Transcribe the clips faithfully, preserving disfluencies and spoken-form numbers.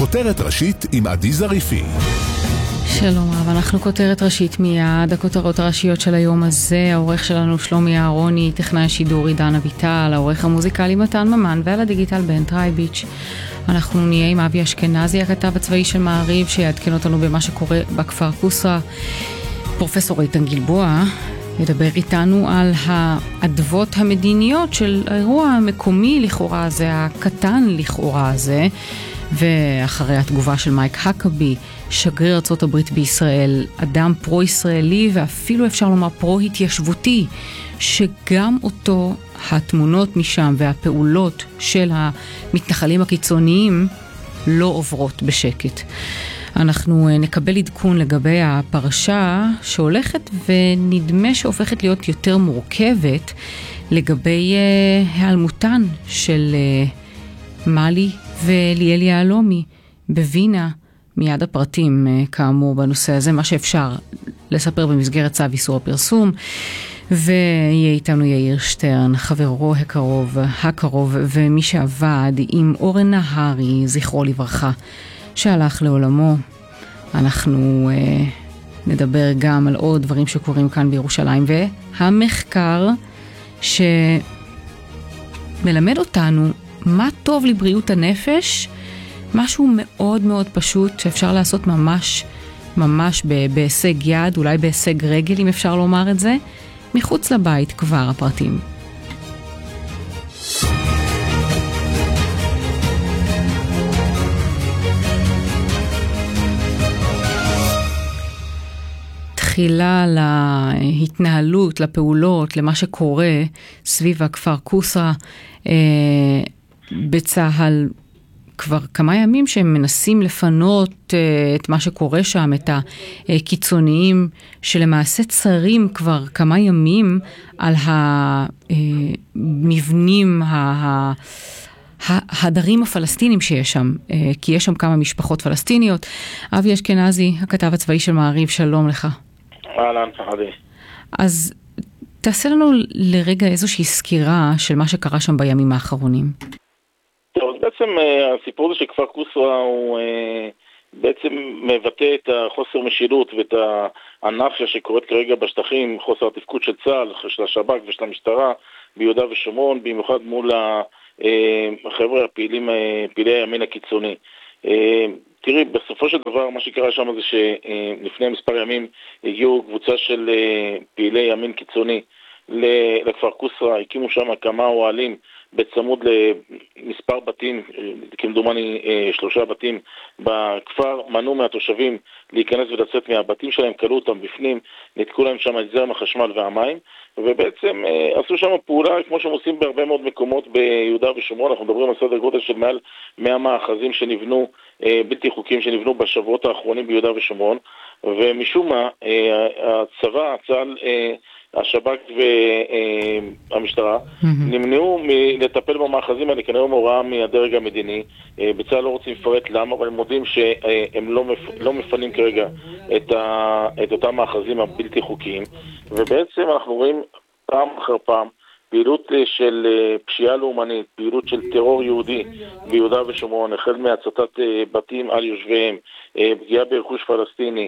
כותרת ראשית עם עדי זריפי. שלום רב, אנחנו כותרת ראשית מיד, הכותרות הראשיות של היום הזה, העורך שלנו שלומי אהרוני, טכנאי השידור עידן אביטל, העורך המוזיקלי מתן ממן, ועל הדיגיטל בן טרייביץ'. אנחנו נהיה עם אבי אשכנזי, הכתב הצבאי של מעריב, שיעדכן אותנו במה שקורה בכפר קוסרה. פרופסור איתן גלבוע ידבר איתנו על העדבות המדיניות של האירוע המקומי לכאורה הזה, הקטן לכאורה הזה, ואחרי התגובה של מייק הקבי, שגריר ארצות הברית בישראל, אדם פרו-ישראלי ואפילו אפשר לומר פרו-התיישבותי, שגם אותו התמונות משם והפעולות של המתנחלים הקיצוניים לא עוברות בשקט. אנחנו נקבל עדכון לגבי הפרשה שהולכת ונדמה שהופכת להיות יותר מורכבת לגבי העלמותן של מלי וליאל יהלומי בווינה. מיד הפרטים כאמור בנושא הזה, מה שאפשר לספר במסגרת צו איסור הפרסום. ויהיה איתנו יאיר שטרן, חברו הקרוב, הקרוב ומי שעבד עם אורן נהרי, זכרו לברכה, שהלך לעולמו. אנחנו אה, נדבר גם על עוד דברים שקורים כאן בירושלים, והמחקר שמלמד אותנו מה טוב לבריאות הנפש, משהו מאוד מאוד פשוט שאפשר לעשות ממש ממש בהישג יד, אולי בהישג רגל אם אפשר לומר את זה, מחוץ לבית. כבר הפרטים. תחילה להתנהלות, לפעולות, למה שקורה סביב הכפר קוסרה. אה, בצהל כבר כמה ימים שהם מנסים לפנות uh, את מה שקורה שם, את הקיצוניים שלמעשה צרים כבר כמה ימים על המבנים, ההדרים הפלסטינים שיש שם, uh, כי יש שם כמה משפחות פלסטיניות. אבי אשכנזי, הכתב הצבאי של מעריב, שלום לך. אהלן, עדי. אז תעשה לנו לרגע איזושהי סקירה של מה שקרה שם בימים האחרונים. טוב, בעצם הסיפור הזה של כפר קוסרה הוא בעצם מבטא את החוסר משילות ואת האנרכיה שקורית כרגע בשטחים, חוסר התפקוד של צה"ל, של השב"כ ושל המשטרה ביהודה ושומרון, במיוחד מול החבר'ה הפעילים, פעילי הימין הקיצוני. תראי, בסופו של דבר מה שקרה שם זה שלפני מספר ימים הגיעו קבוצה של פעילי ימין קיצוני לכפר קוסרה, הקימו שם כמה אוהלים בצמוד למספר בתים, כמדומני שלושה בתים בכפר, מנעו מהתושבים להיכנס ולצאת מהבתים שלהם, קלו אותם בפנים, נתקו להם שם את זרם החשמל והמים, ובעצם עשו שם פעולה כמו שהם עושים בהרבה מאוד מקומות ביהודה ושומרון. אנחנו מדברים על סדר גודל של מעל מאה מאחזים שנבנו, בלתי חוקיים שנבנו בשבועות האחרונים ביהודה ושומרון, ומשום מה הצבא, צה"ל, השב"כ והמשטרה נמנעו מלטפל במאחזים האלה, כנראה מהוראה מהדרג המדיני. בצה"ל לא רוצים לפרט למה, אבל הם מודים שהם לא, מפ... לא מפנים כרגע את, ה... את אותם מאחזים הבלתי חוקיים, ובעצם אנחנו רואים פעם אחר פעם פעילות של פשיעה לאומנית, פעילות של טרור יהודי ביהודה ושומרון, החל מהצתת בתים על יושביהם, פגיעה ברכוש פלסטיני,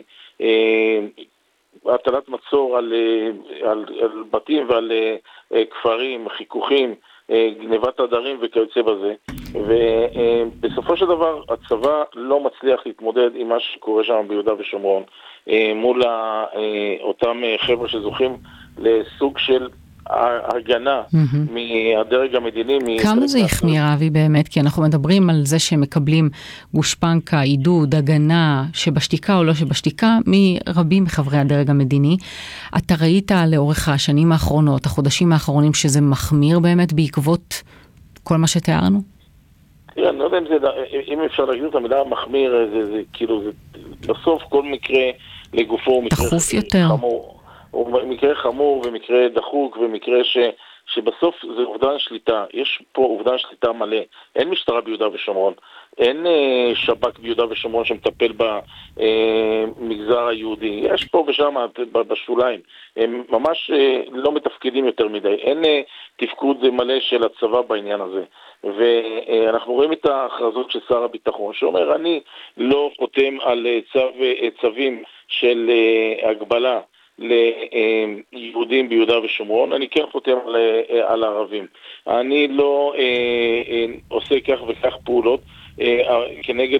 הטלת מצור על, על, על בתים ועל כפרים, חיכוכים, גנבת הדרים וכיוצא בזה. ובסופו של דבר הצבא לא מצליח להתמודד עם מה שקורה שם ביהודה ושומרון מול אותם חבר'ה שזוכים לסוג של הגנה מהדרג המדיני. כמה זה החמיר, אבי, באמת? כי אנחנו מדברים על זה שהם מקבלים גושפנקה, עידוד, הגנה, שבשתיקה או לא שבשתיקה, מרבים מחברי הדרג המדיני. אתה ראית לאורך השנים האחרונות, החודשים האחרונים, שזה מחמיר באמת בעקבות כל מה שתיארנו? תראה, אני לא יודע אם זה, אם אפשר להגיד את המילה מחמיר, זה, זה כאילו, זה, בסוף כל מקרה לגופו הוא מקרה תחוף יותר. חמור. הוא מקרה חמור ומקרה דחוק ומקרה שבסוף זה אובדן שליטה, יש פה אובדן שליטה מלא, אין משטרה ביהודה ושומרון, אין אה, שב"כ ביהודה ושומרון שמטפל במגזר אה, היהודי, יש פה ושם בשוליים, הם ממש אה, לא מתפקדים יותר מדי, אין אה, תפקוד מלא של הצבא בעניין הזה, ואנחנו רואים את ההכרזות של שר הביטחון, שאומר אני לא חותם על אה, צו, אה, צווים של אה, הגבלה, ליהודים ביהודה ושומרון, אני כן חותם על, על הערבים. אני לא אה, אה, עושה כך וכך פעולות אה, כנגד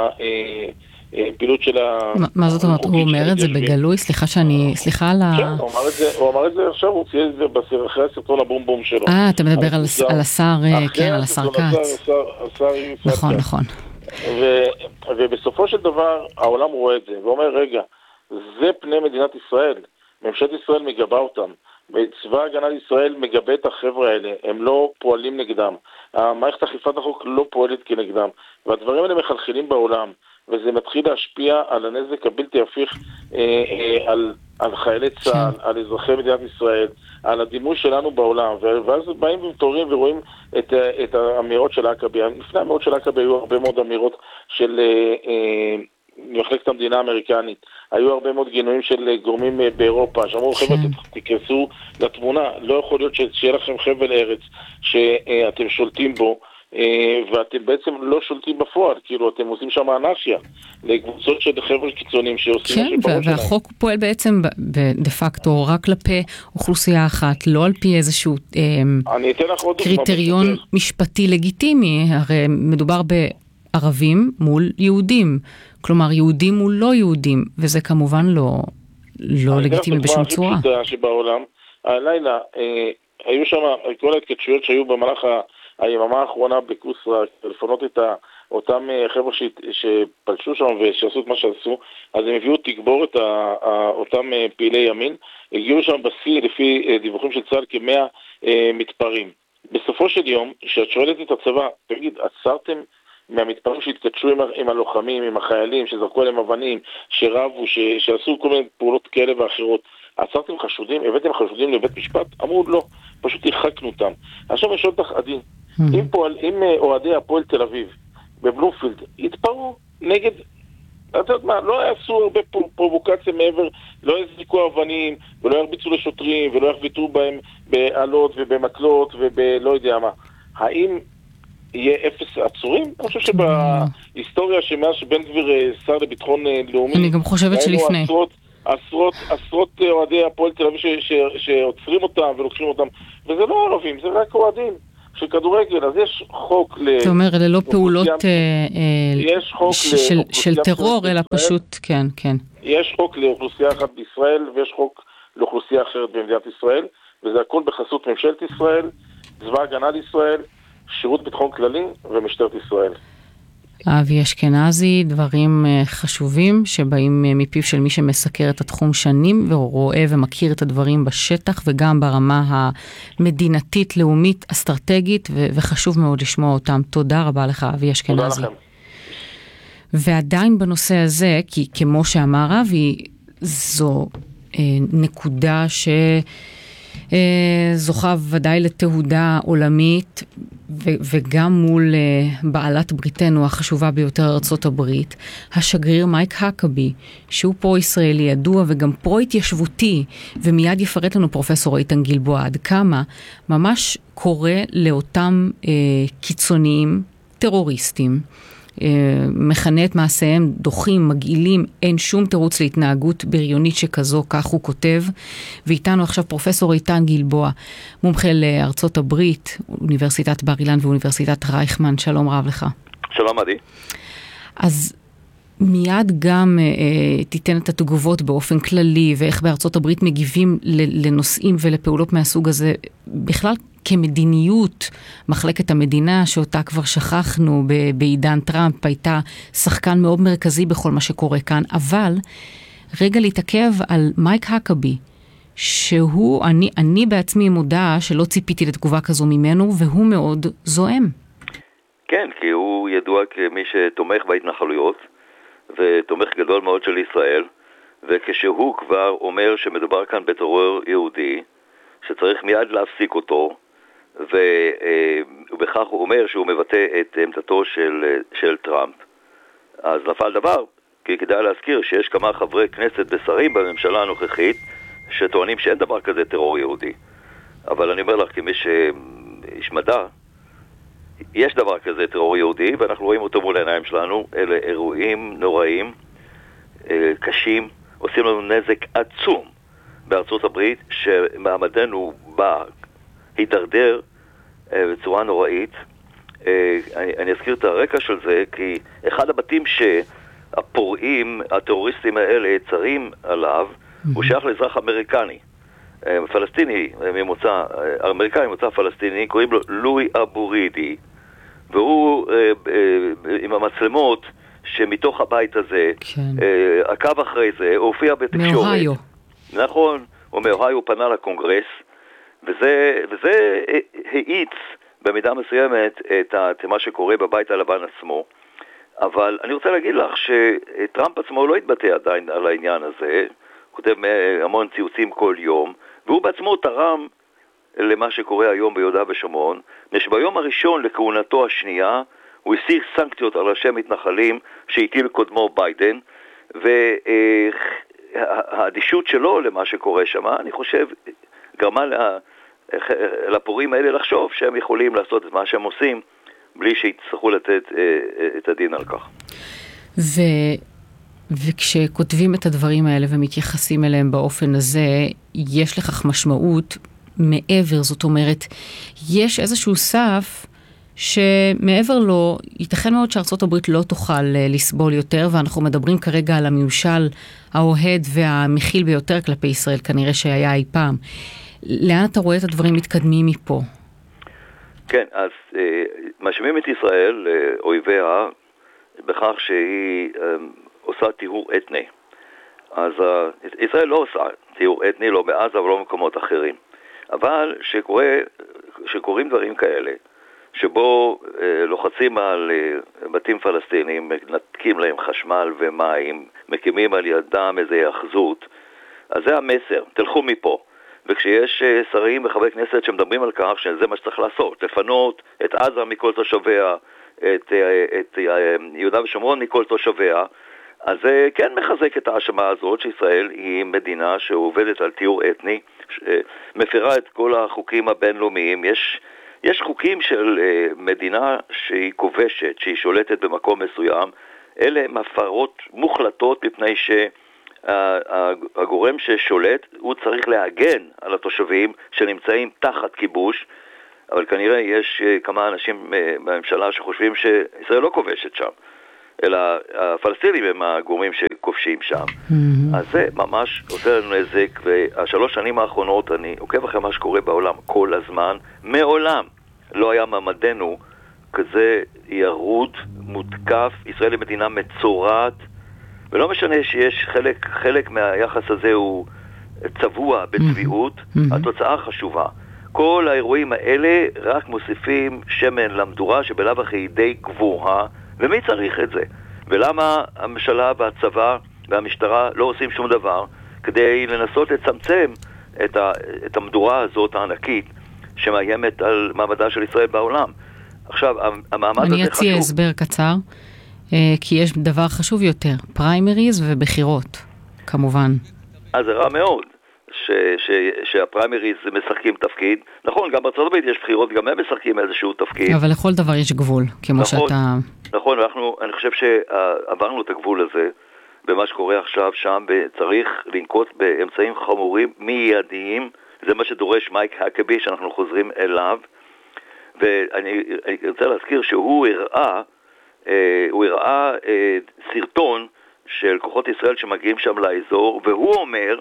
הפעילות של ה... מה זאת אומרת? הוא אומר את זה בגלוי? סליחה שאני... סליחה על ה... כן, הוא אמר את זה, הוא אמר את זה עכשיו, הוא ציין את זה אחרי הסרטון הבום בום שלו. אה, אתה מדבר על השר, כן, על השר כץ. נכון, נכון. ובסופו של דבר העולם רואה את זה, ואומר, רגע, זה פני מדינת ישראל, ממשלת ישראל מגבה אותם, וצבא הגנה לישראל מגבה את החבר'ה האלה, הם לא פועלים נגדם, המערכת אכיפת החוק לא פועלת כנגדם, והדברים האלה מחלחלים בעולם, וזה מתחיל להשפיע על הנזק הבלתי הפיך אה, אה, על, על חיילי צה"ל, על אזרחי מדינת ישראל, על הדימוי שלנו בעולם, ואז באים ומתעוררים ורואים את, את האמירות של האקבי. לפני האמירות של האקבי היו הרבה מאוד אמירות של... אה, אה, מחלקת המדינה האמריקנית, היו הרבה מאוד גינויים של גורמים באירופה, שאמרו חבר'ה תיכנסו לתמונה, לא יכול להיות שיהיה לכם חבל ארץ שאתם שולטים בו, ואתם בעצם לא שולטים בפועל, כאילו אתם עושים שם אנרכיה לקבוצות של חבר'ה קיצוניים שעושים כן, והחוק פועל בעצם דה פקטו רק כלפי אוכלוסייה אחת, לא על פי איזשהו קריטריון משפטי לגיטימי, הרי מדובר ב... ערבים מול יהודים, כלומר יהודים מול לא יהודים, וזה כמובן לא, לא לגיטימי בשום צורה. אני חושב שבעולם, הלילה, אה, היו שם, כל ההתקדשויות שהיו במהלך היממה האחרונה בקוסרה, לפנות את אותם חבר'ה שפלשו שם ושעשו את מה שעשו, אז הם הביאו תגבור את אותם פעילי ימין, הגיעו שם בסי, לפי דיווחים של צה"ל, כמאה אה, מתפרעים. בסופו של יום, כשאת שואלת את הצבא, תגיד, עצרתם מהמתפרעים שהתקדשו עם, עם הלוחמים, עם החיילים, שזרקו עליהם אבנים, שרבו, ש, שעשו כל מיני פעולות כאלה ואחרות. עצרתם חשודים, הבאתם חשודים לבית משפט? אמרו לא, פשוט הרחקנו אותם. עכשיו יש עוד תחדין. Mm-hmm. אם, פועל, אם אוהדי הפועל תל אביב בבלומפילד התפרעו נגד, אתה יודעת מה, לא יעשו הרבה פרובוקציה מעבר, לא יזריקו אבנים, ולא ירביצו לשוטרים, ולא יחביטו בהם בעלות ובמקלות ובלא יודע מה. האם יהיה אפס עצורים? אני חושב שבהיסטוריה שמאז שבן גביר שר לביטחון לאומי, אני גם חושבת שלפני עשרות, עשרות, עשרות אוהדי הפועל תל אביב שעוצרים אותם ולוקחים אותם, וזה לא ערבים, זה רק אוהדים של כדורגל. אז יש חוק ל... אתה אומר, אלה לא פעולות של טרור, אלא פשוט, כן, כן. יש חוק לאוכלוסייה אחת בישראל, ויש חוק לאוכלוסייה אחרת במדינת ישראל, וזה הכל בחסות ממשלת ישראל, צבא הגנה לישראל, שירות ביטחון כללי ומשטרת ישראל. אבי אשכנזי, דברים חשובים שבאים מפיו של מי שמסקר את התחום שנים ורואה ומכיר את הדברים בשטח וגם ברמה המדינתית, לאומית, אסטרטגית, וחשוב מאוד לשמוע אותם. תודה רבה לך, אבי אשכנזי. תודה לכם. ועדיין בנושא הזה, כי כמו שאמר אבי, זו אה, נקודה ש... זוכה ודאי לתהודה עולמית ו- וגם מול uh, בעלת בריתנו החשובה ביותר ארצות הברית, השגריר מייק האקבי, שהוא פה ישראלי ידוע וגם פרו-התיישבותי, ומיד יפרט לנו פרופסור איתן גלבוע עד כמה, ממש קורא לאותם uh, קיצוניים, טרוריסטים, מכנה את מעשיהם דוחים, מגעילים, אין שום תירוץ להתנהגות בריונית שכזו, כך הוא כותב. ואיתנו עכשיו פרופסור איתן גלבוע, מומחה לארצות הברית, אוניברסיטת בר אילן ואוניברסיטת רייכמן. שלום רב לך. שלום עדי. אז מיד גם אה, תיתן את התגובות באופן כללי, ואיך בארצות הברית מגיבים לנושאים ולפעולות מהסוג הזה, בכלל כמדיניות. מחלקת המדינה, שאותה כבר שכחנו בעידן טראמפ, הייתה שחקן מאוד מרכזי בכל מה שקורה כאן, אבל רגע להתעכב על מייק האקבי, שהוא, אני, אני בעצמי מודע שלא ציפיתי לתגובה כזו ממנו, והוא מאוד זועם. כן, כי הוא ידוע כמי שתומך בהתנחלויות, ותומך גדול מאוד של ישראל, וכשהוא כבר אומר שמדובר כאן בטרור יהודי, שצריך מיד להפסיק אותו, ובכך הוא אומר שהוא מבטא את עמדתו של, של טראמפ. אז נפל דבר, כי כדאי להזכיר שיש כמה חברי כנסת ושרים בממשלה הנוכחית שטוענים שאין דבר כזה טרור יהודי. אבל אני אומר לך, כמי שאיש מדע, יש דבר כזה טרור יהודי, ואנחנו רואים אותו מול העיניים שלנו. אלה אירועים נוראים, קשים, עושים לנו נזק עצום בארצות הברית, שמעמדנו בא הידרדר בצורה נוראית. אני, אני אזכיר את הרקע של זה, כי אחד הבתים שהפורעים, הטרוריסטים האלה, צרים עליו, mm-hmm. הוא שייך לאזרח אמריקני, פלסטיני, ממוצא, אמריקני ממוצא פלסטיני, קוראים לו לואי אבורידי, והוא עם המצלמות שמתוך הבית הזה, כן. עקב אחרי זה, הופיע בתקשורת. מאוהיו. נכון, הוא מאוהיו פנה לקונגרס, וזה, וזה העיץ במידה מסוימת את מה שקורה בבית הלבן עצמו. אבל אני רוצה להגיד לך שטראמפ עצמו לא התבטא עדיין על העניין הזה, הוא כותב המון ציוצים כל יום, והוא בעצמו תרם למה שקורה היום ביהודה ושומרון, שביום הראשון לכהונתו השנייה, הוא הסיר סנקציות על ראשי מתנחלים שהטיל קודמו ביידן, והאדישות שלו למה שקורה שם, אני חושב, גרמה לפורעים האלה לחשוב שהם יכולים לעשות את מה שהם עושים, בלי שיצטרכו לתת את הדין על כך. ו... וכשכותבים את הדברים האלה ומתייחסים אליהם באופן הזה, יש לכך משמעות מעבר, זאת אומרת, יש איזשהו סף שמעבר לו, ייתכן מאוד שארצות הברית לא תוכל לסבול יותר, ואנחנו מדברים כרגע על הממשל האוהד והמכיל ביותר כלפי ישראל, כנראה שהיה אי פעם. לאן אתה רואה את הדברים מתקדמים מפה? כן, אז אה, משמיעים את ישראל, אה, אויביה, בכך שהיא אה, עושה טיהור אתני. אז אה, ישראל לא עושה טיהור אתני, לא בעזה ולא במקומות אחרים. אבל שקורה, שקורים דברים כאלה, שבו אה, לוחצים על אה, בתים פלסטינים, נתקים להם חשמל ומים, מקימים על ידם איזו יחזות, אז זה המסר, תלכו מפה. וכשיש שרים וחברי כנסת שמדברים על כך שזה מה שצריך לעשות, לפנות את עזה מכל תושביה, את, את יהודה ושומרון מכל תושביה, אז זה כן מחזק את האשמה הזאת שישראל היא מדינה שעובדת על טיהור אתני, מפירה את כל החוקים הבינלאומיים. יש, יש חוקים של מדינה שהיא כובשת, שהיא שולטת במקום מסוים, אלה הם הפרות מוחלטות מפני ש... הגורם ששולט הוא צריך להגן על התושבים שנמצאים תחת כיבוש, אבל כנראה יש כמה אנשים בממשלה שחושבים שישראל לא כובשת שם, אלא הפלסטינים הם הגורמים שכובשים שם. Mm-hmm. אז זה ממש עושה לנו נזק, והשלוש שנים האחרונות אני עוקב אחרי מה שקורה בעולם כל הזמן, מעולם לא היה מעמדנו כזה ירוד, מותקף, ישראל היא מדינה מצורעת, ולא משנה שיש חלק, חלק מהיחס הזה הוא צבוע בצביעות, mm-hmm. התוצאה חשובה. כל האירועים האלה רק מוסיפים שמן למדורה שבלב הכי די גבוהה, ומי צריך את זה? ולמה הממשלה והצבא והמשטרה לא עושים שום דבר כדי לנסות לצמצם את, ה, את המדורה הזאת הענקית שמאיימת על מעמדה של ישראל בעולם? עכשיו, המעמד הזה חשוב. אני אציע הסבר קצר. כי יש דבר חשוב יותר, פריימריז ובחירות, כמובן. אז זה רע מאוד, ש, ש, שהפריימריז משחקים תפקיד. נכון, גם בארצות הברית יש בחירות, גם הם משחקים איזשהו תפקיד. אבל לכל דבר יש גבול, כמו נכון, שאתה... נכון, אנחנו, אני חושב שעברנו את הגבול הזה, במה שקורה עכשיו שם, צריך לנקוט באמצעים חמורים מיידיים, זה מה שדורש מייק הקבי, שאנחנו חוזרים אליו, ואני רוצה להזכיר שהוא הראה, הוא הראה סרטון של כוחות ישראל שמגיעים שם לאזור, והוא אומר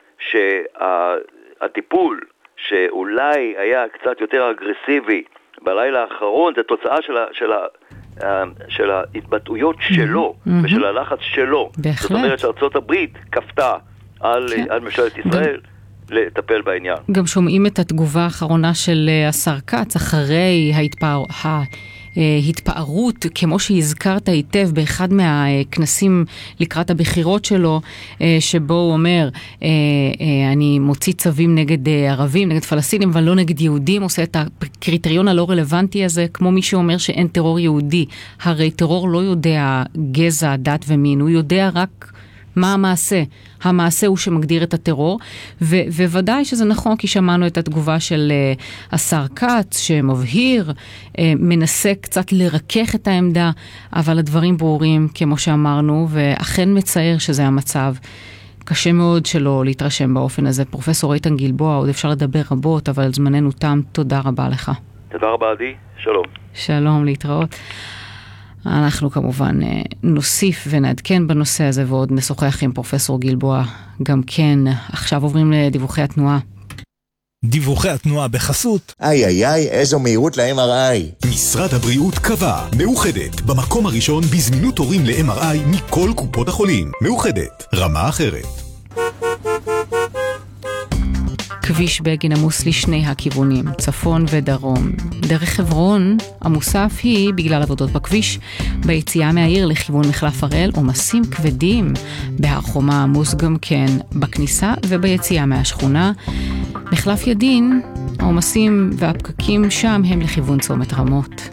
שהטיפול שאולי היה קצת יותר אגרסיבי בלילה האחרון, זה תוצאה של, ה, של, ה, של ההתבטאויות שלו ושל הלחץ שלו. בהחלט. זאת אומרת שארצות הברית כפתה על, על ממשלת ישראל לטפל בעניין. גם שומעים את התגובה האחרונה של השר קץ אחרי ההתפאר... התפארות, כמו שהזכרת היטב באחד מהכנסים לקראת הבחירות שלו, שבו הוא אומר, אני מוציא צווים נגד ערבים, נגד פלסטינים, אבל לא נגד יהודים, עושה את הקריטריון הלא רלוונטי הזה, כמו מי שאומר שאין טרור יהודי. הרי טרור לא יודע גזע, דת ומין, הוא יודע רק מה המעשה. המעשה הוא שמגדיר את הטרור, ו- וודאי שזה נכון, כי שמענו את התגובה של uh, השר קץ, שמבהיר, uh, מנסה קצת לרכך את העמדה, אבל הדברים ברורים, כמו שאמרנו, ואכן מצער שזה המצב. קשה מאוד שלא להתרשם באופן הזה. פרופסור איתן גלבוע, עוד אפשר לדבר רבות, אבל זמננו תם. תודה רבה לך. תודה רבה, עדי. שלום. שלום, להתראות. אנחנו כמובן נוסיף ונעדכן בנושא הזה, ועוד נשוחח עם פרופסור גלבוע גם כן. עכשיו עוברים לדיווחי התנועה. דיווחי התנועה בחסות. איי איי איי, איזו מהירות ל-אם אר איי. משרד הבריאות קבע, מאוחדת, במקום הראשון בזמינות תורים ל-אם אר איי מכל קופות החולים. מאוחדת, רמה אחרת. כביש בגין עמוס לשני הכיוונים, צפון ודרום. דרך חברון עמוסה אף היא בגלל עבודות בכביש. ביציאה מהעיר לכיוון מחלף הראל עומסים כבדים. בהר חומה עמוס גם כן בכניסה וביציאה מהשכונה. מחלף ידין, העומסים והפקקים שם הם לכיוון צומת רמות.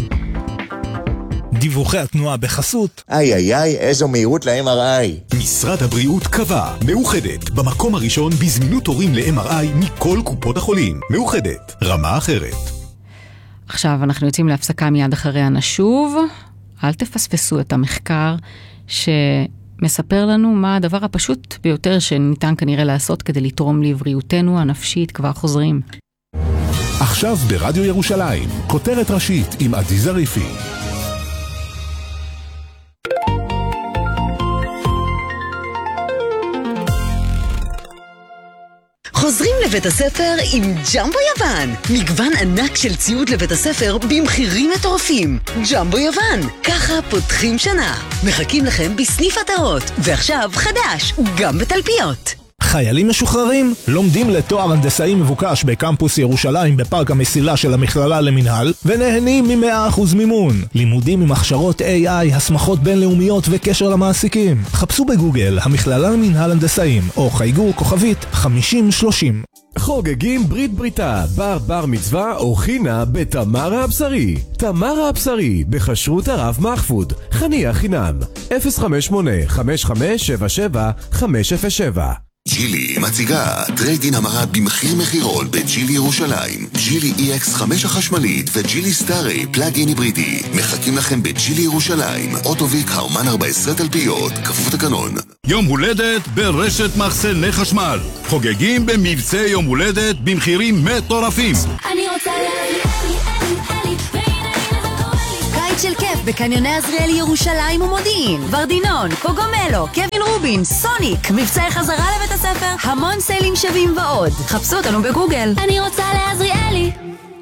דיווחי התנועה בחסות. איי איי איי, איזו מהירות ל-אם אר איי. משרד הבריאות קבע, מאוחדת, במקום הראשון בזמינות תורים ל-אם אר איי מכל קופות החולים. מאוחדת, רמה אחרת. עכשיו אנחנו יוצאים להפסקה, מיד אחריה נשוב. אל תפספסו את המחקר שמספר לנו מה הדבר הפשוט ביותר שניתן כנראה לעשות כדי לתרום לבריאותנו הנפשית. כבר חוזרים. עכשיו ברדיו ירושלים, כותרת ראשית עם עדי זריפי. חוזרים לבית הספר עם ג'מבו יוון. מגוון ענק של ציוד לבית הספר במחירים מטורפים. ג'מבו יוון, ככה פותחים שנה. מחכים לכם בסניף עטרות, ועכשיו חדש, גם בתלפיות. חיילים משוחררים לומדים לתואר הנדסאי מבוקש בקמפוס ירושלים בפארק המסילה של המכללה למנהל ונהנים מ-מאה אחוז מימון. לימודים עם הכשרות איי איי, הסמכות בינלאומיות וקשר למעסיקים. חפשו בגוגל המכללה למנהל הנדסאים או חייגו כוכבית חמישים שלושים. חוגגים ברית בריתה, בר בר מצווה או חינה בתמרה הבשרי. תמרה הבשרי בחשרות הרב מחפוד, חניה חינם אפס חמש שמונה חמש חמש שבע שבע חמש אפס שבע. ג'ילי מציגה טרייד-אין המרה במחיר מחירון בג'ילי ירושלים. ג'ילי אי אקס חמש החשמלית וג'ילי סטארי פלאג-אין היברידי מחכים לכם בג'ילי ירושלים. אוטוביק האומן ארבע עשרה תלפיות, כפוף תקנון. יום הולדת ברשת מחסני חשמל. חוגגים במבצע יום הולדת במחירים מטורפים. אני רוצה להביא אלי, אלי, אלי, קיץ של כיף בקניוני עזריאלי ירושלים ומודיעין, ורדינון, קוגומלו, קווין רובין, סוניק, מבצעי חזרה לבית הספר, המון סיילים שווים ועוד. חפשו אותנו בגוגל. אני רוצה לעזריאלי.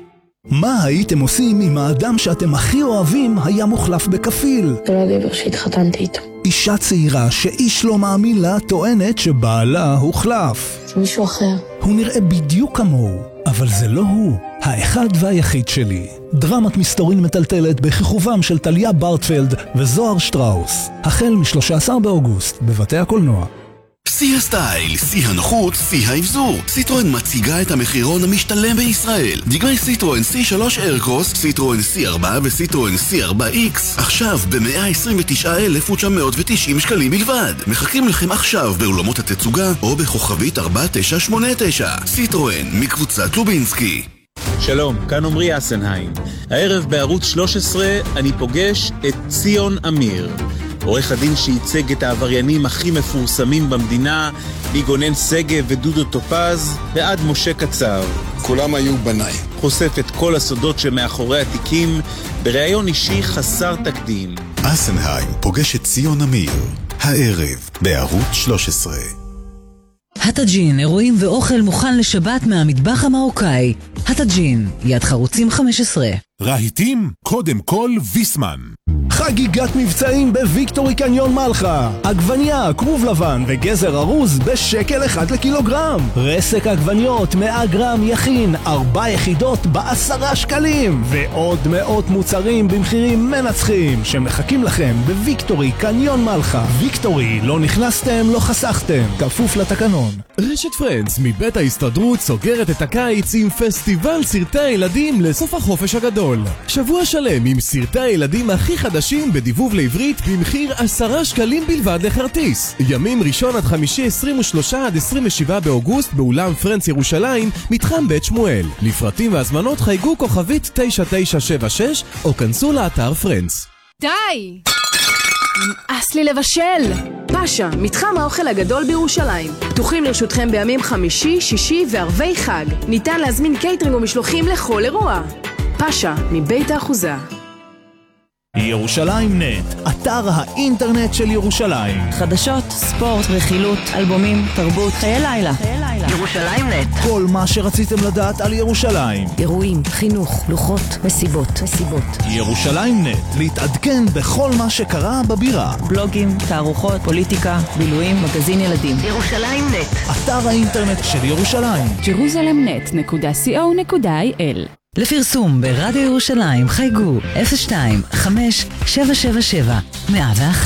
מה הייתם עושים אם האדם שאתם הכי אוהבים היה מוחלף בכפיל? זה לא גבר שהתחתנתי איתו. אישה צעירה שאיש לא מאמין לה טוענת שבעלה הוחלף. זה מישהו אחר. הוא נראה בדיוק כמוהו, אבל זה לא הוא. האחד והיחיד שלי. דרמת מסתורין מטלטלת בכיכובם של טליה ברטפלד וזוהר שטראוס. החל מ-שלושה עשר באוגוסט בבתי הקולנוע. שיא הסטייל, שיא הנוחות, שיא האבזור. סיטרואן מציגה את המחירון המשתלם בישראל. דגמי סיטרואן סי שלוש איירקרוס, סיטרואן סי ארבע וסיטרואן סי ארבע איקס. עכשיו ב-מאה עשרים ותשעה אלף ותשע מאות ותשעים שקלים בלבד. מחכים לכם עכשיו באולמות התצוגה או בכוכבית ארבע תשע שמונה תשע. סיטרואן מקבוצת לובינסקי. שלום, כאן עמרי אסנהיים. הערב בערוץ שלוש עשרה אני פוגש את ציון אמיר. עורך הדין שייצג את העבריינים הכי מפורסמים במדינה, מגונן סגב ודודו טופז, ועד משה קצר. כולם היו בניי. חושף את כל הסודות שמאחורי התיקים, בראיון אישי חסר תקדים. אסנהיים פוגש את ציון אמיר, הערב בערוץ שלוש עשרה. הטאג'ין, אירועים ואוכל מוכן לשבת מהמטבח המרוקאי. הטאג'ין, יד חרוצים חמש עשרה. רהיטים, קודם כל ויסמן. חגיגת מבצעים בוויקטורי קניון מלחה. עגבניה, כרוב לבן וגזר ארוז בשקל אחד לקילוגרם. רסק עגבניות מאה גרם יכין, ארבע יחידות בעשרה שקלים. ועוד מאות מוצרים במחירים מנצחים שמחכים לכם בוויקטורי קניון מלחה. ויקטורי, לא נכנסתם, לא חסכתם. כפוף לתקנון. רשת פרנדס מבית ההסתדרות סוגרת את הקיץ עם פסטיבל סרטי הילדים לסוף החופש הגדול. שבוע שלם עם סרטי הילדים הכי חדשים בדיבוב לעברית במחיר עשרה שקלים בלבד לכרטיס. ימים ראשון עד חמישי עשרים ושלושה עד עשרים ושבעה באוגוסט באולם פרנדס ירושלים, מתחם בית שמואל. לפרטים והזמנות חייגו כוכבית תשע תשע שבע שש או כנסו לאתר פרנדס. די! נמאס לי לבשל! פאשה, מתחם האוכל הגדול בירושלים. פתוחים לרשותכם בימים חמישי, שישי וערבי חג. ניתן להזמין קייטרינג ומשלוחים לכל אירוע. פאשה, מבית האחוזה. ירושלים נט, אתר האינטרנט של ירושלים. חדשות, ספורט, רכילות, אלבומים, תרבות, חיי לילה. ירושלים נט. כל מה שרציתם לדעת על ירושלים. אירועים, חינוך, לוחות, מסיבות, מסיבות. ירושלים נט, להתעדכן בכל מה שקרה בבירה. בלוגים, תערוכות, פוליטיקה, בילויים, מגזין ילדים. ירושלים נט. אתר האינטרנט של ירושלים. ג'רוזלם נט נקודה סי או נקודה איי אל. לפרסום ברדיו ירושלים חייגו אפס שתיים חמש שבע שבע שבע מאה ואחת.